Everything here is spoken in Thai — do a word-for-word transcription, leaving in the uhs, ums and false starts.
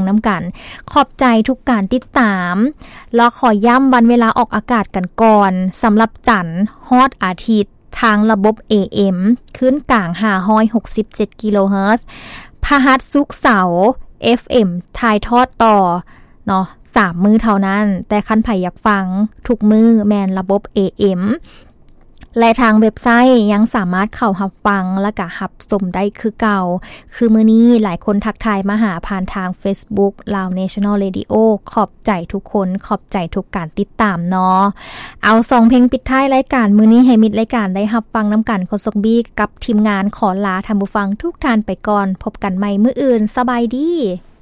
น้ำกันขอบใจทุกการติดตามแล้วขอย้ำวันเวลาออกอากาศกันก่อนสำหรับจันทร์ฮอดอาทิตย์ทางระบบ เอ เอ็ม ขึ้นกลางห้าร้อยหกสิบเจ็ดกิโลเฮิรตซ์พฤหัสศุกร์เสาร์ เอฟ เอ็ม ถ่ายทอดต่อเนาะสามมื้อเท่านั้นแต่คันไผอยากฟังทุกมื้อแม่นระบบ เอ เอ็ม และทางเว็บไซต์ยังสามารถเข้ารับฟังและก็รับชมได้คือเก่าคือมื้อนี้หลายคนทักทายมาหาผ่านทาง Facebook Lao National Radio ขอบใจทุกคนขอบใจทุกการติดตามเนาะเอาสองเพลงปิดท้ายรายการมื้อนี้ให้มิตรรายการได้รับฟังนํกันคนสกบีกับทีมงานขอลาท่านผู้ฟังทุกท่านไปก่อนพบกันใหม่มื้ออื่นสบายดี